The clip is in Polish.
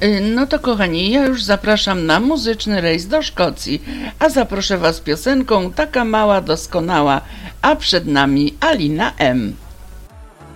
No to kochani, ja już zapraszam na muzyczny rejs do Szkocji, a zaproszę was piosenką Taka mała, doskonała, a przed nami Alina M.